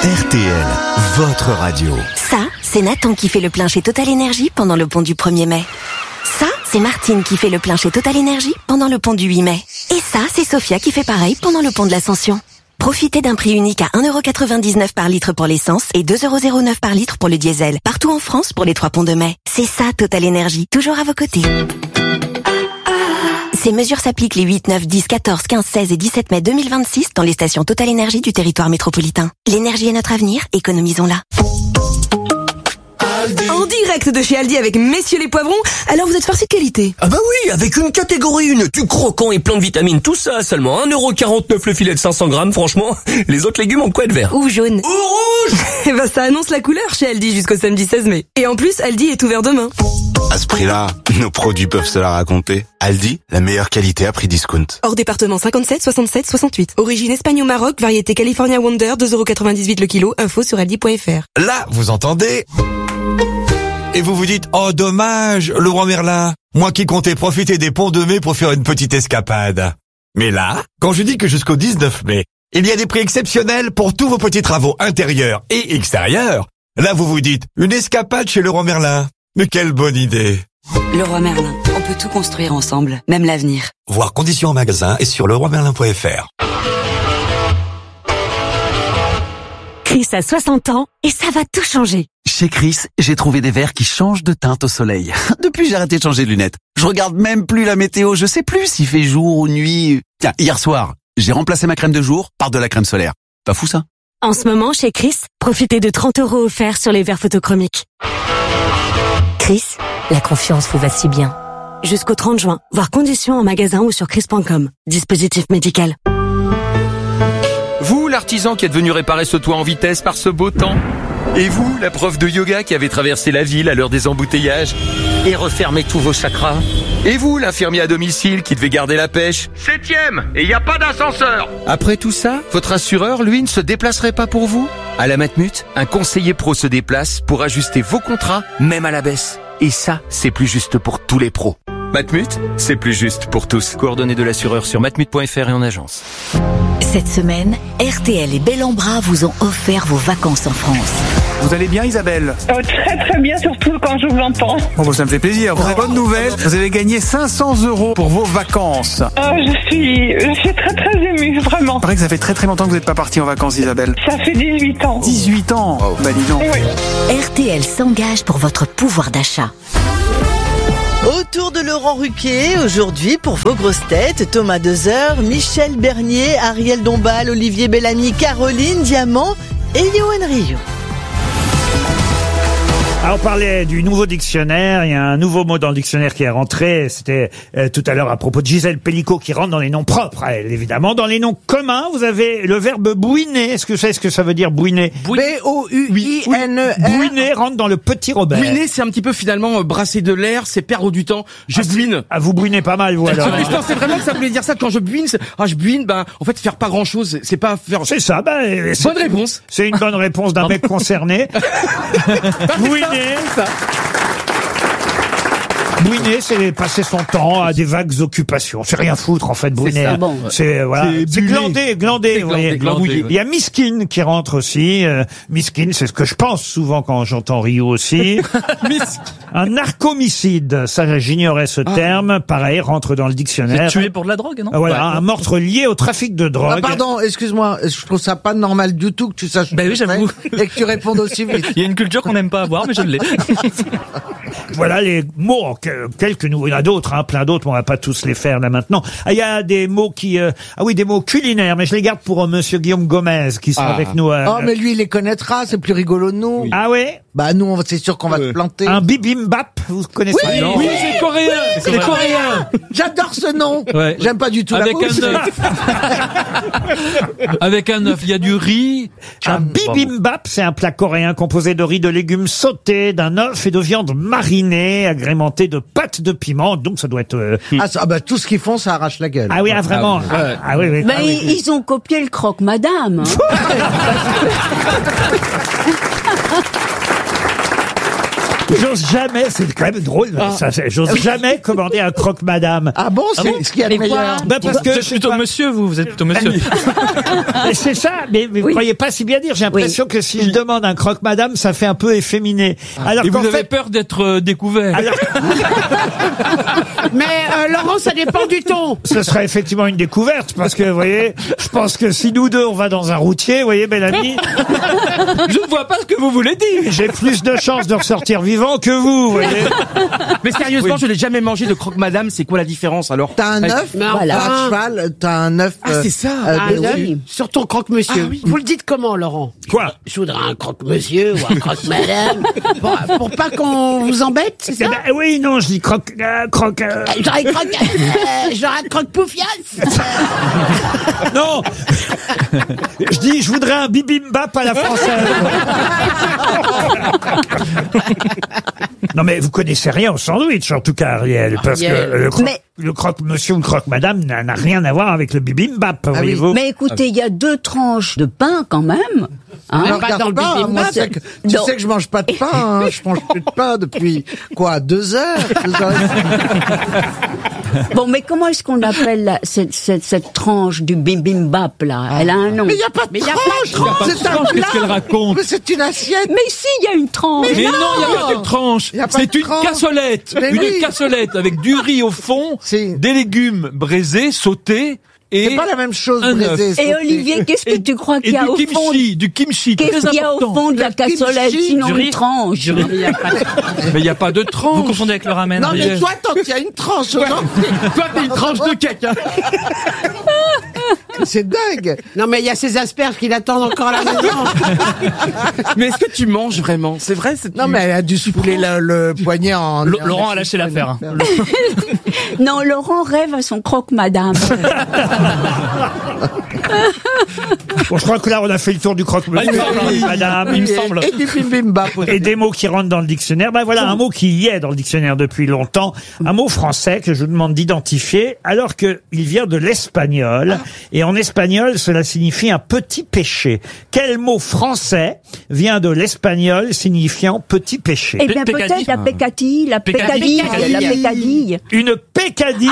RTL, votre radio. Ça, c'est Nathan qui fait le plein chez Total Énergie pendant le pont du 1er mai. Ça, c'est Martine qui fait le plein chez Total Énergie pendant le pont du 8 mai. Et ça, c'est Sophia qui fait pareil pendant le pont de l'Ascension. Profitez d'un prix unique à 1,99€ par litre pour l'essence et 2,09€ par litre pour le diesel. Partout en France pour les 3 ponts de mai. C'est ça, Total Énergie. Toujours à vos côtés. Ces mesures s'appliquent les 8, 9, 10, 14, 15, 16 et 17 mai 2026 dans les stations Total Énergie du territoire métropolitain. L'énergie est notre avenir, économisons-la. En direct de chez Aldi avec messieurs les poivrons, alors vous êtes farcis de qualité. Ah bah oui, avec une catégorie 1, tout croquant et plein de vitamines, tout ça, seulement 1,49€ le filet de 500 grammes, franchement, les autres légumes ont quoi être vert. Ou jaune. Ou rouge. Et bah ça annonce la couleur chez Aldi jusqu'au samedi 16 mai. Et en plus, Aldi est ouvert demain. À ce prix-là, nos produits peuvent se la raconter. Aldi, la meilleure qualité à prix discount. Hors département 57, 67, 68. Origine Espagne au Maroc, variété California Wonder, 2,98€ le kilo, info sur aldi.fr. Là, vous entendez ? Et vous vous dites, oh dommage, Leroy Merlin, moi qui comptais profiter des ponts de mai pour faire une petite escapade. Mais là, quand je dis que jusqu'au 19 mai, il y a des prix exceptionnels pour tous vos petits travaux intérieurs et extérieurs, là vous vous dites, une escapade chez Leroy Merlin. Mais quelle bonne idée. Leroy Merlin, on peut tout construire ensemble, même l'avenir. Voir conditions en magasin et sur leroymerlin.fr. Chris a 60 ans et ça va tout changer. Chez Chris, j'ai trouvé des verres qui changent de teinte au soleil. Depuis, j'ai arrêté de changer de lunettes. Je regarde même plus la météo, je sais plus s'il fait jour ou nuit. Tiens, hier soir, j'ai remplacé ma crème de jour par de la crème solaire. Pas fou ça? En ce moment, chez Chris, profitez de 30€ offerts sur les verres photochromiques. Chris, la confiance vous va si bien. Jusqu'au 30 juin, voir conditions en magasin ou sur chris.com. Dispositif médical. Vous, l'artisan qui êtes venu réparer ce toit en vitesse par ce beau temps. Et vous, la prof de yoga qui avait traversé la ville à l'heure des embouteillages et refermé tous vos chakras. Et vous, l'infirmier à domicile qui devait garder la pêche. 7e, et il n'y a pas d'ascenseur. Après tout ça, votre assureur, lui, ne se déplacerait pas pour vous? À la Matmut, un conseiller pro se déplace pour ajuster vos contrats, même à la baisse. Et ça, c'est plus juste pour tous les pros. Matmut, c'est plus juste pour tous. Coordonnées de l'assureur sur matmut.fr et en agence. Cette semaine, RTL et Bel en Bras vous ont offert vos vacances en France. Vous allez bien, Isabelle? Très très bien, surtout quand je vous entends. Bon, ça me fait plaisir. Bonne nouvelle, vous avez gagné 500€ pour vos vacances. Je suis très très émue, vraiment. C'est vrai que ça fait très très longtemps que vous n'êtes pas partie en vacances, Isabelle. Ça fait 18 ans. 18 ans oh. Bah dis donc. Oui. RTL s'engage pour votre pouvoir d'achat. Autour de Laurent Ruquier, aujourd'hui, pour vos grosses têtes, Thomas Dezer, Michel Bernier, Ariel Dombal, Olivier Bellamy, Caroline Diamant et Yoann Rioux. Alors, on parlait du nouveau dictionnaire. Il y a un nouveau mot dans le dictionnaire qui est rentré. C'était tout à l'heure à propos de Gisèle Pellicot qui rentre dans les noms propres à elle, évidemment. Dans les noms communs, vous avez le verbe bouiner. Est-ce que vous savez ce que ça veut dire, bouiner? B-O-U-I-N-E-R. Bouiner rentre dans le petit Robert. Bouiner, c'est un petit peu finalement brasser de l'air, c'est perdre du temps. Je bouine. Ah, vous bouinez pas mal, vous, alors. Je pensais vraiment que ça voulait dire ça. Quand je bouine, je bouine, en fait, faire pas grand chose. C'est pas faire... C'est ça, bonne réponse. C'est une bonne réponse d'un mec concerné. Bouiner. Ça. Bouiner, c'est passer son temps à des vagues occupations. C'est rien foutre, en fait, bouiner. C'est voilà. C'est glander, vous voyez. Il y a Miskin qui rentre aussi. Miskin, c'est ce que je pense souvent quand j'entends Rio aussi. Un narcomicide, ça j'ignorais ce terme. Pareil, rentre dans le dictionnaire. C'est tué pour de la drogue, non? Voilà, un meurtre lié au trafic de drogue. Pardon, excuse-moi, je trouve ça pas normal du tout que tu saches. Ben oui, j'avoue. Et que tu répondes aussi vite. Il y a une culture qu'on n'aime pas avoir, mais je l'ai. Voilà les mots, quelques nouveaux. Il y en a d'autres, plein d'autres, mais on va pas tous les faire là maintenant. Il y a des mots qui, des mots culinaires, mais je les garde pour monsieur Guillaume Gomez qui sera avec nous. Mais lui, il les connaîtra, c'est plus rigolo de nous. Oui. Ah ouais? Bah nous, c'est sûr qu'on va se planter. Un bibimbap, vous connaissez? Oui, non. Oui, c'est coréen. C'est coréen. J'adore ce nom. Ouais. J'aime pas du tout avec la mousse. un œuf. Avec un œuf, il y a du riz. Un bibimbap, c'est un plat coréen composé de riz, de légumes sautés, d'un œuf et de viande marinée, agrémenté de pâte de piment. Donc ça doit être. Tout ce qu'ils font, ça arrache la gueule. Ah oui, vraiment. Oui. Ils ont copié le croque madame. J'ose jamais, c'est quand même drôle, ça, j'ose jamais commander un croque-madame. Ah bon, c'est ce qu'il y a de meilleur. Bah parce que Vous êtes plutôt monsieur, vous êtes plutôt monsieur. Mais c'est ça, mais vous croyez pas si bien dire. J'ai l'impression que si je demande un croque-madame, ça fait un peu efféminé. Alors Et qu'en vous avez fait, peur d'être découvert. Mais Laurent, ça dépend du ton. ce serait effectivement une découverte parce que, vous voyez, je pense que si nous deux on va dans un routier, vous voyez, bel ami, Je ne vois pas ce que vous voulez dire. j'ai plus de chances de ressortir vivant que vous, vous voyez. Mais sérieusement, je n'ai jamais mangé de croque-madame. C'est quoi la différence alors? T'as un œuf, Mais t'as enfin. un cheval, t'as un œuf. Ah, c'est ça. Un œuf oui. sur ton croque-monsieur. Ah oui. Vous le dites comment, Laurent? Quoi? Je voudrais un croque-monsieur ou un croque-madame. pour pas qu'on vous embête, c'est Eh ça? ben, oui, non, je dis croque. J'aurais un croque-poufias. Non, je dis, je voudrais un bibimbap à la française. Non mais vous connaissez rien au sandwich en tout cas, Ariel, parce que le croque-monsieur ou le croque-madame n'a rien à voir avec le bibimbap, voyez-vous. Mais écoutez, il y a 2 tranches de pain quand même. Hein, pas dans le bibimbap. Moi, tu sais que je mange pas de pain. Hein. Je mange plus de pain depuis quoi, 2 heures. Bon, mais comment est-ce qu'on appelle cette tranche du bibimbap là? Elle a un nom. Mais il n'y a pas de tranche. C'est un plat. Qu'est-ce qu'elle raconte? Mais c'est une assiette. Mais si, il y a une tranche. Mais non, il n'y a pas de tranche. C'est une cassolette. Une cassolette avec du riz au fond, des légumes braisés, sautés. C'est pas la même chose, braisé. Et Olivier, qu'est-ce que tu crois qu'il y a au fond? Du kimchi. Qu'est-ce qu'il y a au fond de la cassolette, sinon une tranche? Mais il n'y a pas de tranche. Vous confondez avec le ramen. Non, mais toi, tant qu'il y a une tranche. Toi, t'es une tranche de cake. Hein. C'est dingue. Non, mais il y a ces asperges qui l'attendent encore à la maison. Mais est-ce que tu manges vraiment? C'est vrai? Non, mais elle a dû se fouler le poignet en... Laurent a lâché l'affaire. Hein. Non, Laurent rêve à son croque-madame. Bon, je crois que là, on a fait le tour du croque-monsieur, madame. Il me semble. Et du bibimbap. Et des mots qui rentrent dans le dictionnaire. Ben voilà, un mot qui y est dans le dictionnaire depuis longtemps. Un mot français que je vous demande d'identifier, alors que il vient de l'espagnol. Et en espagnol, cela signifie un petit péché. Quel mot français vient de l'espagnol signifiant petit péché? Eh bien, peut-être la pécadille, la pécadille. Une pécadille.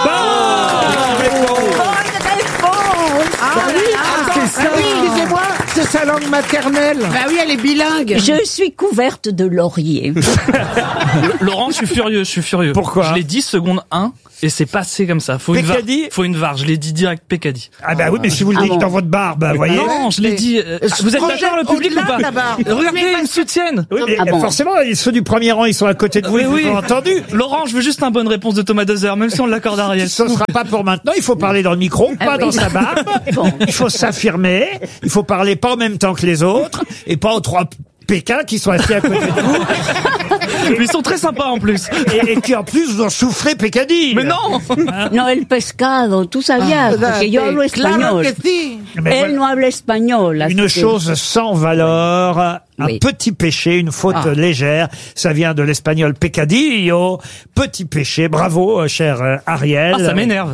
C'est ça. Excusez-moi, c'est sa langue maternelle. Bah oui, elle est bilingue. Je suis couverte de laurier. Laurent, je suis furieux. Pourquoi? Je l'ai dit seconde 1 et c'est passé comme ça. Faut une VAR. Je l'ai dit direct Pécadille. Ah bah oui, mais si vous le dites dans votre barbe, vous voyez. Non, je l'ai dit. Vous êtes d'accord, le public ou pas? Regardez, ils me soutiennent. Oui, mais forcément, ceux du premier rang, ils sont à côté de vous, ils vous ont entendu. Laurent, je veux juste une bonne réponse de Thomas Dozer, même si on l'accorde à Ariel. Ce sera pas pour maintenant, il faut parler dans le micro, pas dans sa barbe. Il faut s'affirmer, il faut parler pas en même temps que les autres, et pas aux 3 Pékins qui sont assis à côté de vous. Ils sont très sympas en plus. Et qui en plus vous en souffrez pécadille. Mais non. No, el pescado, tú sabías, porque yo hablo español. Él no habla español. Une chose sans valeur, un petit péché, une faute légère. Ça vient de l'espagnol pecadillo, petit péché. Bravo, cher Ariel. Ah, ça m'énerve.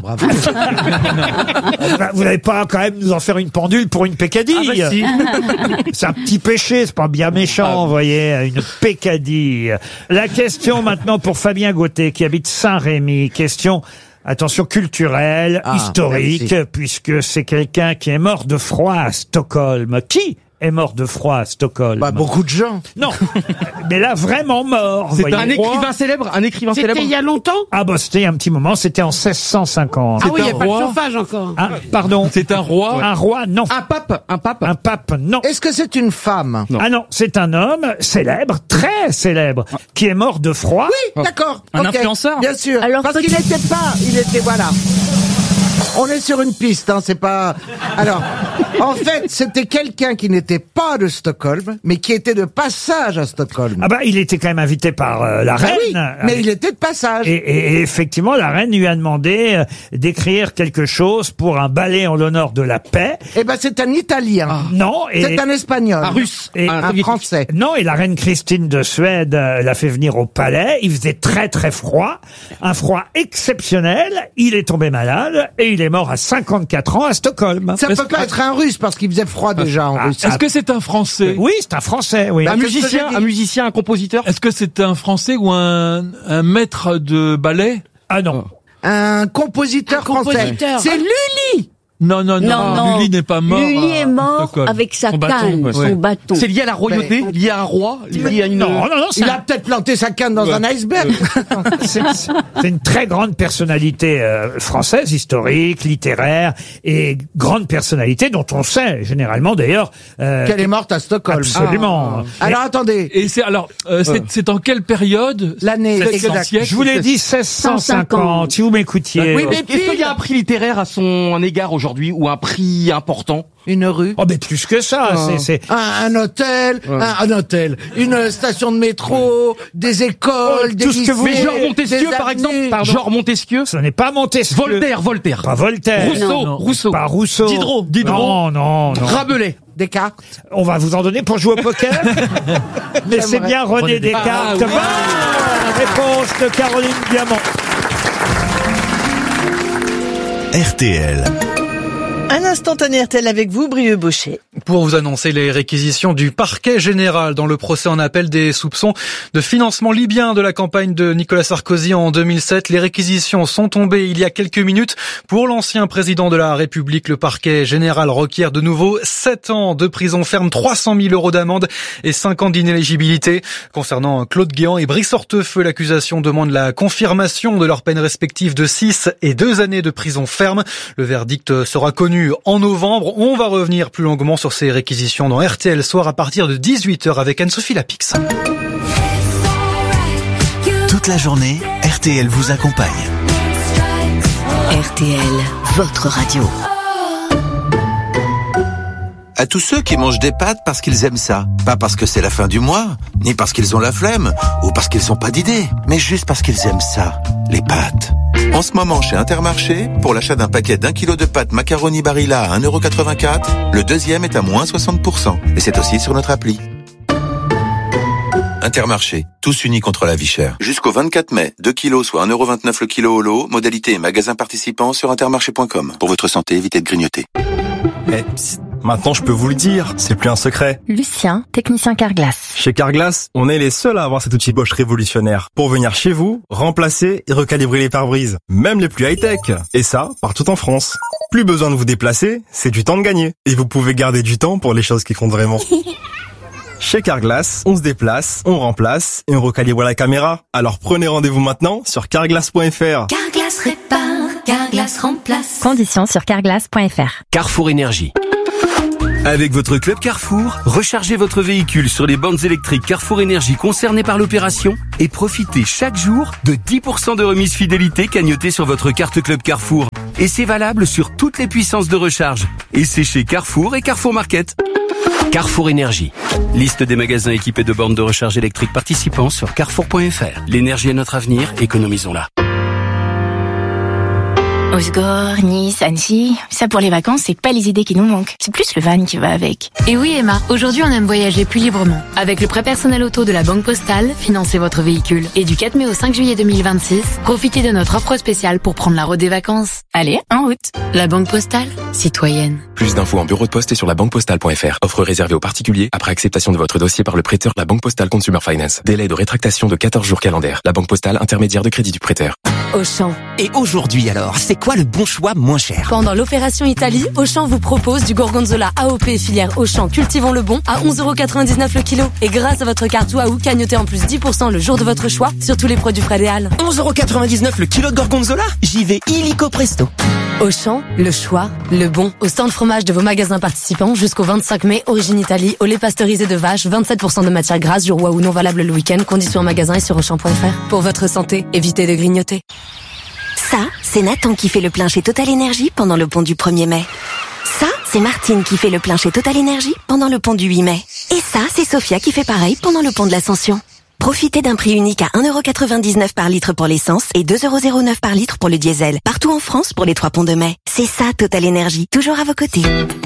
Vous n'allez pas quand même nous en faire une pendule pour une pécadille. Ah bah si. C'est un petit péché, c'est pas bien méchant, vous voyez, une pécadille. La question maintenant pour Fabien Gauthier qui habite Saint-Rémy. Question, attention, culturelle, historique, puisque c'est quelqu'un qui est mort de froid à Stockholm. Qui est mort de froid à Stockholm? Bah, beaucoup de gens. Non, mais là, vraiment mort. C'est un écrivain célèbre, C'était il y a longtemps? Ah bah c'était il y a un petit moment, c'était en 1650. Ah oui, il n'y a pas de chauffage encore. Ah, pardon. C'est un roi? Un roi, non. Un pape? Un pape, non. Est-ce que c'est une femme? Non. Ah non, c'est un homme célèbre, très célèbre, qui est mort de froid. Oui, d'accord. Un influenceur? Bien sûr. Alors, parce qu'il n'était pas, voilà. On est sur une piste, hein, c'est pas... Alors, en fait, c'était quelqu'un qui n'était pas de Stockholm, mais qui était de passage à Stockholm. Ah bah, il était quand même invité par la reine. Oui, mais il était de passage. Et effectivement, la reine lui a demandé d'écrire quelque chose pour un ballet en l'honneur de la paix. Eh ben, c'est un Italien. Non. C'est un Espagnol. Un Russe. Un Français. Non, et la reine Christine de Suède l'a fait venir au palais. Il faisait très très froid. Un froid exceptionnel. Il est tombé malade et il est est mort à 54 ans à Stockholm. Ça peut pas être un Russe parce qu'il faisait froid déjà en Russie. Est-ce que c'est un Français? Oui, c'est un Français, oui. Un musicien, un compositeur. Est-ce que c'est un Français ou un maître de ballet? Ah non. Un compositeur français. C'est Lully. Non. Lully n'est pas mort. Lully est mort Stockholm. avec sa Son bâton, canne, ouais. son bâton. C'est lié à la royauté, lié à un roi, lié à une... Non, Il a peut-être planté sa canne dans un iceberg. C'est une très grande personnalité française, historique, littéraire, et grande personnalité dont on sait généralement d'ailleurs qu'elle est morte à Stockholm. Absolument. Alors attendez. Et c'est c'est en quelle période? L'année exacte. Je vous l'ai dit 1650. Si vous m'écoutiez. Oui, mais est-ce qu'il y a un prix littéraire à son égard aujourd'hui ou un prix important? Une rue. Oh, mais plus que ça. C'est un hôtel, un hôtel, une station de métro, des écoles, des lycées. Mais genre Montesquieu, par exemple. Genre Montesquieu. Ce n'est pas Montesquieu. Voltaire. Pas Voltaire. Rousseau. Pas Rousseau. Diderot. Non. Rabelais. Descartes. On va vous en donner pour jouer au poker. Mais c'est bien René Descartes. Bonne réponse de Caroline Diamant. RTL. Un instantané RTL avec vous, Brieux Baucher. Pour vous annoncer les réquisitions du parquet général dans le procès en appel des soupçons de financement libyen de la campagne de Nicolas Sarkozy en 2007. Les réquisitions sont tombées il y a quelques minutes. Pour l'ancien président de la République, le parquet général requiert de nouveau 7 ans de prison ferme, 300 000 € d'amende et 5 ans d'inéligibilité. Concernant Claude Guéant et Brice Hortefeux, l'accusation demande la confirmation de leurs peines respectives de 6 et 2 années de prison ferme. Le verdict sera connu en novembre. On va revenir plus longuement sur ces réquisitions dans RTL Soir à partir de 18h avec Anne-Sophie Lapix. Toute la journée, RTL vous accompagne. RTL, votre radio. À tous ceux qui mangent des pâtes parce qu'ils aiment ça. Pas parce que c'est la fin du mois, ni parce qu'ils ont la flemme, ou parce qu'ils n'ont pas d'idée, mais juste parce qu'ils aiment ça, les pâtes. En ce moment, chez Intermarché, pour l'achat d'un paquet d'1 kilo de pâtes macaroni Barilla à 1,84 €, le deuxième est à moins 60%. Et c'est aussi sur notre appli. Intermarché, tous unis contre la vie chère. Jusqu'au 24 mai, 2 kilos soit 1,29 € le kilo au lot, modalité et magasin participant sur intermarché.com. Pour votre santé, évitez de grignoter. Maintenant, je peux vous le dire, c'est plus un secret. Lucien, technicien Carglass. Chez Carglass, on est les seuls à avoir cet outil Bosch révolutionnaire pour venir chez vous, remplacer et recalibrer les pare-brises, même les plus high-tech. Et ça, partout en France. Plus besoin de vous déplacer, c'est du temps de gagner. Et vous pouvez garder du temps pour les choses qui comptent vraiment. Chez Carglass, on se déplace, on remplace et on recalibre la caméra. Alors prenez rendez-vous maintenant sur carglass.fr. Carglass répare, Carglass remplace. Conditions sur carglass.fr. Carrefour Énergie. Avec votre club Carrefour, rechargez votre véhicule sur les bornes électriques Carrefour Énergie concernées par l'opération et profitez chaque jour de 10% de remise fidélité cagnotée sur votre carte club Carrefour. Et c'est valable sur toutes les puissances de recharge. Et c'est chez Carrefour et Carrefour Market. Carrefour Énergie. Liste des magasins équipés de bornes de recharge électrique participants sur carrefour.fr. L'énergie est notre avenir, économisons-la. Osgore, Nice, Annecy, ça pour les vacances, c'est pas les idées qui nous manquent. C'est plus le van qui va avec. Et oui Emma, aujourd'hui on aime voyager plus librement. Avec le prêt personnel auto de la Banque Postale, financez votre véhicule. Et du 4 mai au 5 juillet 2026, profitez de notre offre spéciale pour prendre la route des vacances. Allez, en route. La Banque Postale, citoyenne. Plus d'infos en bureau de poste et sur labanquepostale.fr. Offre réservée aux particuliers après acceptation de votre dossier par le prêteur La Banque Postale Consumer Finance. Délai de rétractation de 14 jours calendaires. La Banque Postale, intermédiaire de crédit du prêteur. Auchan. Et aujourd'hui alors, c'est quoi le bon choix moins cher? Pendant l'opération Italie, Auchan vous propose du gorgonzola AOP filière Auchan Cultivons le Bon à 11,99 € le kilo. Et grâce à votre carte Waouh, cagnotez en plus 10% le jour de votre choix sur tous les produits frais des Halles. 11,99 € le kilo de gorgonzola? J'y vais illico presto. Auchan, le choix, le bon. Au stand fromage de vos magasins participants jusqu'au 25 mai, origine Italie, au lait pasteurisé de vache, 27% de matière grasse, jour Waouh non valable le week-end, conditions en magasin et sur Auchan.fr. Pour votre santé, évitez de grignoter. Ça, c'est Nathan qui fait le plein chez Total Énergie pendant le pont du 1er mai. Ça, c'est Martine qui fait le plein chez Total Énergie pendant le pont du 8 mai. Et ça, c'est Sophia qui fait pareil pendant le pont de l'Ascension. Profitez d'un prix unique à 1,99 € par litre pour l'essence et 2,09 € par litre pour le diesel. Partout en France pour les 3 ponts de mai. C'est ça, Total Énergie. Toujours à vos côtés.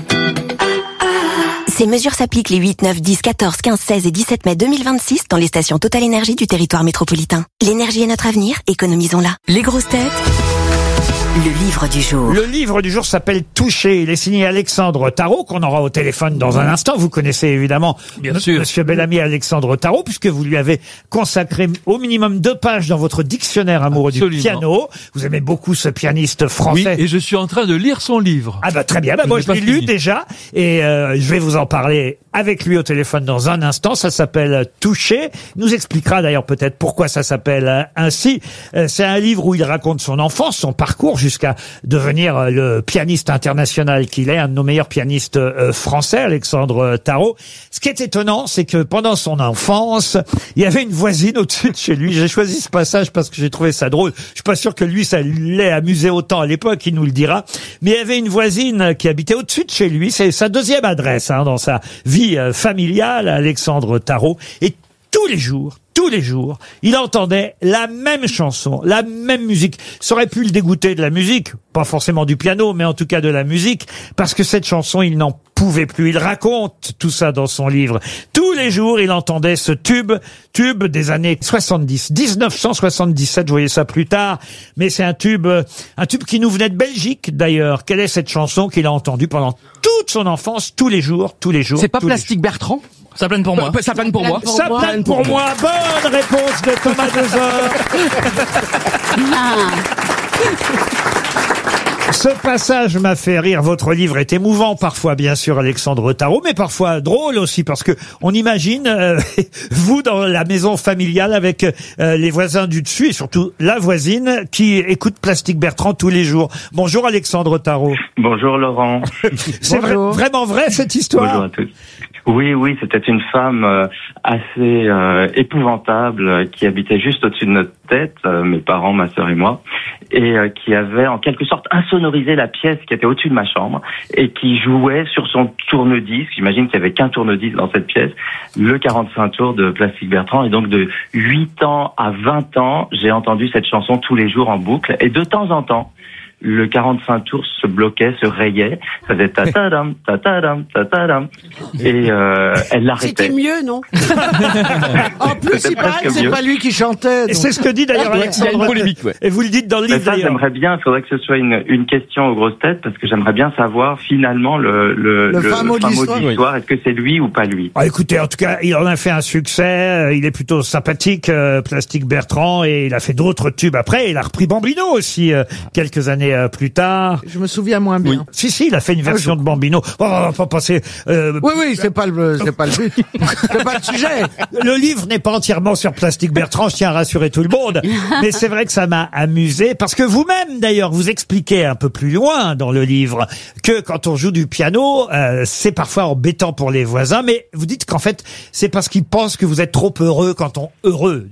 Ces mesures s'appliquent les 8, 9, 10, 14, 15, 16 et 17 mai 2026 dans les stations Total Énergie du territoire métropolitain. L'énergie est notre avenir, économisons-la. Les grosses têtes Le livre du jour. Le livre du jour s'appelle Touché. Il est signé Alexandre Tarot, qu'on aura au téléphone dans un instant. Vous connaissez évidemment Monsieur Bellamy Alexandre Tarot, puisque vous lui avez consacré au minimum 2 pages dans votre dictionnaire amoureux du piano. Vous aimez beaucoup ce pianiste français. Oui, et je suis en train de lire son livre. Ah bah très bien, moi je l'ai lu déjà, et je vais vous en parler avec lui au téléphone dans un instant. Ça s'appelle Touché. Il nous expliquera d'ailleurs peut-être pourquoi ça s'appelle ainsi. C'est un livre où il raconte son enfance, son parcours jusqu'à devenir le pianiste international qu'il est, un de nos meilleurs pianistes français, Alexandre Tarot. Ce qui est étonnant, c'est que pendant son enfance, il y avait une voisine au-dessus de chez lui. J'ai choisi ce passage parce que j'ai trouvé ça drôle. Je suis pas sûr que lui, ça l'ait amusé autant à l'époque, il nous le dira. Mais il y avait une voisine qui habitait au-dessus de chez lui. C'est sa deuxième adresse dans sa vie familiale, Alexandre Tarot. Et tous les jours, il entendait la même chanson, la même musique. Ça aurait pu le dégoûter de la musique, pas forcément du piano, mais en tout cas de la musique, parce que cette chanson, il n'en pouvait plus. Il raconte tout ça dans son livre. Tous les jours, il entendait ce tube des années 70, 1977, je voyais ça plus tard, mais c'est un tube qui nous venait de Belgique, d'ailleurs. Quelle est cette chanson qu'il a entendue pendant toute son enfance, tous les jours? C'est pas Plastique Bertrand? Ça plane pour moi. Ça plane pour moi. Ça plane pour moi. Bonne réponse de Thomas Dezeur. Ce passage m'a fait rire. Votre livre est émouvant parfois, bien sûr, Alexandre Tarot, mais parfois drôle aussi, parce que on imagine vous dans la maison familiale avec les voisins du dessus et surtout la voisine qui écoute Plastique Bertrand tous les jours. Bonjour Alexandre Tarot. Bonjour Laurent. C'est vraiment vrai cette histoire? Bonjour à tous. Oui, c'était une femme assez épouvantable qui habitait juste au-dessus de notre tête, mes parents, ma sœur et moi, et qui avait en quelque sorte insonorisé la pièce qui était au-dessus de ma chambre et qui jouait sur son tourne-disque. J'imagine qu'il n'y avait qu'un tourne-disque dans cette pièce, le 45 tours de Plastique Bertrand. Et donc de 8 ans à 20 ans, j'ai entendu cette chanson tous les jours en boucle. Et de temps en temps, le 45 tours se bloquait, se rayait, ça faisait ta-ta-dam, ta-ta-dam, ta-ta-dam, et elle l'arrêtait. C'était mieux, non? En plus, il paraît que c'est pas lui qui chantait. Et c'est ce que dit d'ailleurs Alexandre. Il y a une polémique, Et vous le dites dans le livre ça, d'ailleurs. J'aimerais bien, il faudrait que ce soit une question aux grosses têtes, parce que j'aimerais bien savoir finalement le fin mot de l'histoire, est-ce que c'est lui ou pas lui? Écoutez, en tout cas, il en a fait un succès, il est plutôt sympathique, Plastique Bertrand, et il a fait d'autres tubes après, il a repris Bambino aussi, quelques années plus tard. Je me souviens moins bien. Si, il a fait une version de Bambino. On va pas passer. Oui, c'est pas le but. C'est pas le sujet. Le livre n'est pas entièrement sur Plastique Bertrand, je tiens à rassurer tout le monde. Mais c'est vrai que ça m'a amusé, parce que vous-même, d'ailleurs, vous expliquez un peu plus loin dans le livre que quand on joue du piano, c'est parfois embêtant pour les voisins, mais vous dites qu'en fait, c'est parce qu'ils pensent que vous êtes trop heureux heureux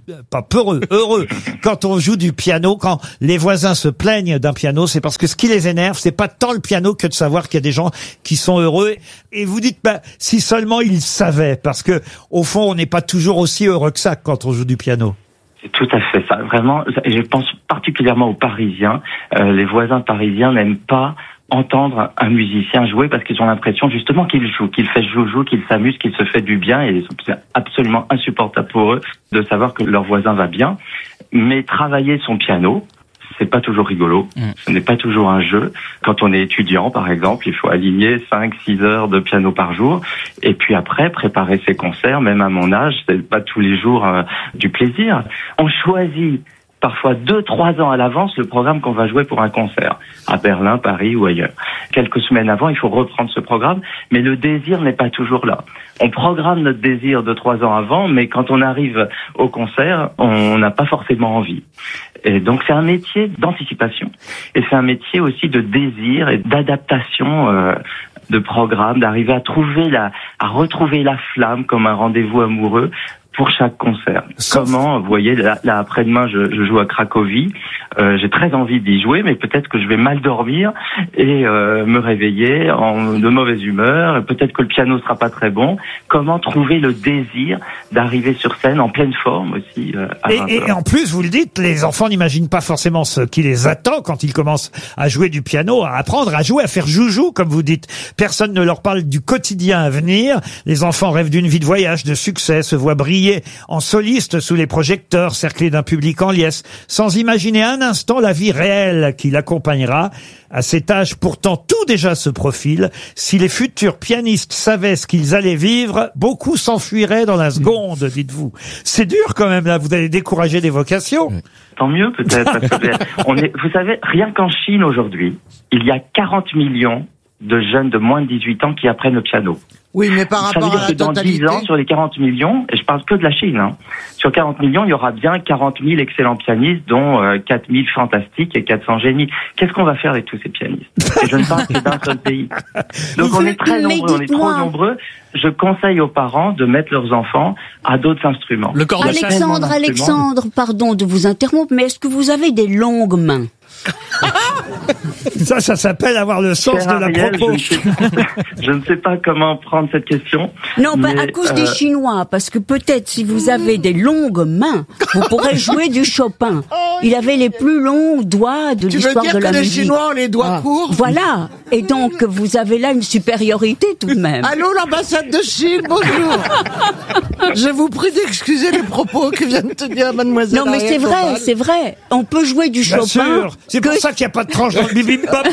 quand on joue du piano, quand les voisins se plaignent d'un piano, c'est parce que ce qui les énerve, c'est pas tant le piano que de savoir qu'il y a des gens qui sont heureux. Et vous dites, si seulement ils savaient, parce que au fond, on n'est pas toujours aussi heureux que ça quand on joue du piano. C'est tout à fait ça. Vraiment, je pense particulièrement aux Parisiens. Les voisins parisiens n'aiment pas entendre un musicien jouer parce qu'ils ont l'impression justement qu'il joue, qu'il fait joujou, qu'il s'amuse, qu'il se fait du bien, et c'est absolument insupportable pour eux de savoir que leur voisin va bien. Mais travailler son piano, c'est pas toujours rigolo. Ce n'est pas toujours un jeu. Quand on est étudiant, par exemple, il faut aligner 5-6 heures de piano par jour. Et puis après, préparer ses concerts, même à mon âge, c'est pas tous les jours du plaisir. On choisit parfois 2-3 ans à l'avance le programme qu'on va jouer pour un concert, à Berlin, Paris ou ailleurs. Quelques semaines avant, il faut reprendre ce programme, mais le désir n'est pas toujours là. On programme notre désir 2-3 ans avant, mais quand on arrive au concert, on n'a pas forcément envie. Et donc c'est un métier d'anticipation, et c'est un métier aussi de désir et d'adaptation de programme, d'arriver à retrouver la flamme comme un rendez-vous amoureux pour chaque concert. Comment, vous voyez, là après-demain, je joue à Cracovie. J'ai très envie d'y jouer, mais peut-être que je vais mal dormir et me réveiller de mauvaise humeur. Et peut-être que le piano sera pas très bon. Comment trouver le désir d'arriver sur scène en pleine forme aussi et en plus, vous le dites, les enfants n'imaginent pas forcément ce qui les attend quand ils commencent à jouer du piano, à apprendre à jouer, à faire joujou, comme vous dites. Personne ne leur parle du quotidien à venir. Les enfants rêvent d'une vie de voyage, de succès, se voient briller briller en soliste sous les projecteurs, cerclé d'un public en liesse, sans imaginer un instant la vie réelle qui l'accompagnera. À cet âge, pourtant, tout déjà se profile. Si les futurs pianistes savaient ce qu'ils allaient vivre, beaucoup s'enfuiraient dans la seconde, dites-vous. C'est dur quand même, là, vous allez décourager des vocations. Tant mieux, peut-être. Parce que vous savez, rien qu'en Chine aujourd'hui, il y a 40 millions de jeunes de moins de 18 ans qui apprennent le piano. Oui, mais par Ça veut rapport dire à que la dans totalité... 10 ans, sur les 40 millions, et je parle que de la Chine, sur 40 millions, il y aura bien 40 000 excellents pianistes, dont 4 000 fantastiques et 400 génies. Qu'est-ce qu'on va faire avec tous ces pianistes? Et je ne parle que d'un seul pays. Donc on est très nombreux, on est trop nombreux. Je conseille aux parents de mettre leurs enfants à d'autres instruments. Alexandre, pardon de vous interrompre, mais est-ce que vous avez des longues mains? Ça s'appelle avoir le sens de la propos. Je ne sais pas comment prendre cette question. Non, à cause des Chinois, parce que peut-être si vous avez des longues mains, vous pourrez jouer du Chopin. Il avait les plus longs doigts de l'histoire de la musique. Tu veux dire que les Chinois ont les doigts courts? Voilà. Et donc, vous avez là une supériorité tout de même. Allô, l'ambassade de Chine, bonjour. Je vous prie d'excuser les propos que vient de tenir mademoiselle. Non, mais c'est vrai, c'est vrai. On peut jouer du Chopin. Sûr. C'est pour ça qu'il n'y a pas de tranche dans le bibimbap.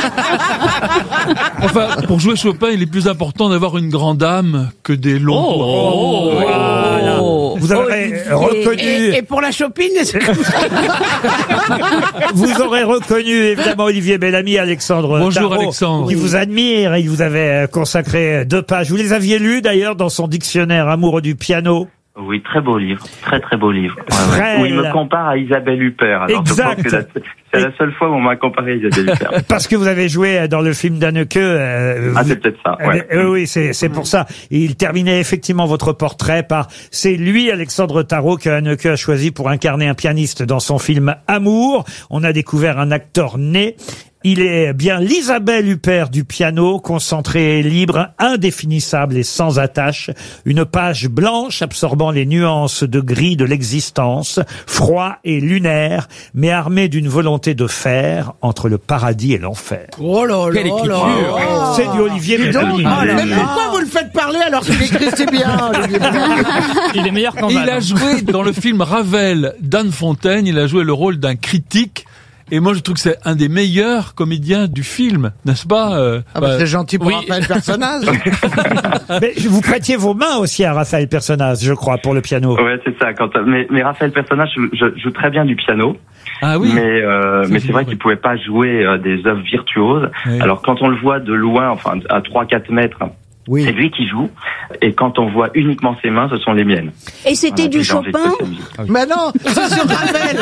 Enfin, pour jouer Chopin, il est plus important d'avoir une grande âme que des longs. Voilà. Vous aurez reconnu. Et pour la Chopine, vous aurez reconnu évidemment Olivier Bellamy, Alexandre. Bonjour Tarot, Alexandre. qui vous admire. Il vous avait consacré 2 pages. Vous les aviez lues d'ailleurs dans son dictionnaire Amoureux du piano. Oui, très beau livre, très beau livre. Très Où il me compare à Isabelle Huppert. Alors, exact. Je pense que c'est la seule fois où on m'a comparé à Isabelle Huppert. Parce que vous avez joué dans le film d'Anneke. C'est peut-être ça. Ouais. Oui, c'est pour ça. Il terminait effectivement votre portrait par c'est lui, Alexandre Tarot, que Anneke a choisi pour incarner un pianiste dans son film Amour. On a découvert un acteur né. Il est bien l'Isabelle Huppert du piano, concentré et libre, indéfinissable et sans attache. Une page blanche absorbant les nuances de gris de l'existence, froid et lunaire, mais armé d'une volonté de faire entre le paradis et l'enfer. Oh là là. Quelle écriture. C'est du Olivier Bellamy. Mais pourquoi vous le faites parler alors qu'il écrit si bien, Olivier Bellamy? Il est meilleur qu'en Il a joué dans le film Ravel d'Anne Fontaine, il a joué le rôle d'un critique. Et moi, je trouve que c'est un des meilleurs comédiens du film, n'est-ce pas c'est gentil pour Raphaël Personnaz. Mais vous prêtiez vos mains aussi à Raphaël Personnaz, je crois, pour le piano. Ouais, c'est ça. Mais Raphaël Personnaz je joue très bien du piano. Ah oui. Mais c'est vrai qu'il pouvait pas jouer des œuvres virtuoses. Oui. Alors quand on le voit de loin, enfin à 3-4 mètres, oui. C'est lui qui joue. Et quand on voit uniquement ses mains, ce sont les miennes. Et c'était du Chopin? Mais non, c'est sur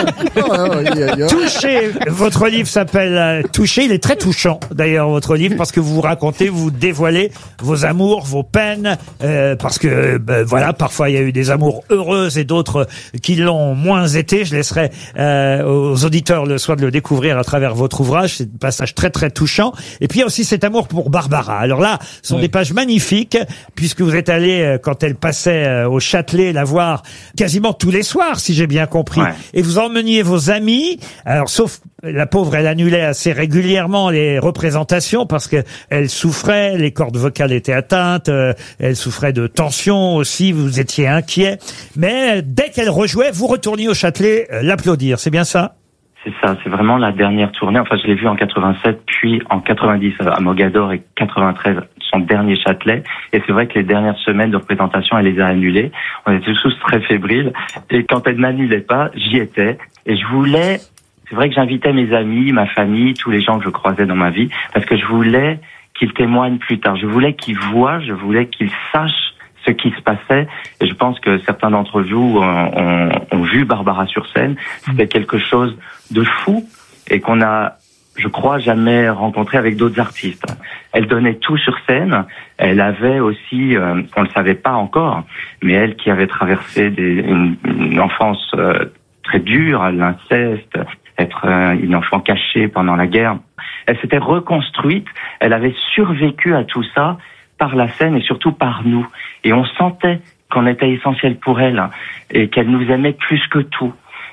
Ravel. Touché. Votre livre s'appelle Touché. Il est très touchant, d'ailleurs, votre livre, parce que vous racontez, vous dévoilez vos amours, vos peines, parce que, voilà, parfois il y a eu des amours heureuses et d'autres qui l'ont moins été. Je laisserai aux auditeurs le soin de le découvrir à travers votre ouvrage. C'est un passage très très touchant. Et puis il y a aussi cet amour pour Barbara. Alors là, ce sont des pages magnifiques, puisque vous êtes allé, quand elle passait au Châtelet, la voir quasiment tous les soirs, si j'ai bien compris. Ouais. Et vous emmeniez vos amis. Alors, sauf la pauvre, elle annulait assez régulièrement les représentations parce que elle souffrait, les cordes vocales étaient atteintes, elle souffrait de tension aussi, vous étiez inquiet. Mais dès qu'elle rejouait, vous retourniez au Châtelet l'applaudir. C'est bien ça? C'est ça, c'est vraiment la dernière tournée. Enfin, je l'ai vu en 87, puis en 90 à Mogador et 93, son dernier Châtelet. Et c'est vrai que les dernières semaines de représentation, elle les a annulées. On était tous très fébriles. Et quand elle n'annulait pas, j'y étais. Et je voulais, c'est vrai que j'invitais mes amis, ma famille, tous les gens que je croisais dans ma vie, parce que je voulais qu'ils témoignent plus tard. Je voulais qu'ils voient, je voulais qu'ils sachent ce qui se passait. Et je pense que certains d'entre vous ont vu Barbara sur scène. C'était quelque chose de fou et qu'on a, je crois, jamais rencontré avec d'autres artistes. Elle donnait tout sur scène. Elle avait aussi, on le savait pas encore, mais elle qui avait traversé une enfance très dure, l'inceste, être une enfant cachée pendant la guerre. Elle s'était reconstruite. Elle avait survécu à tout ça par la scène et surtout par nous. Et on sentait qu'on était essentiel pour elle et qu'elle nous aimait plus que tout.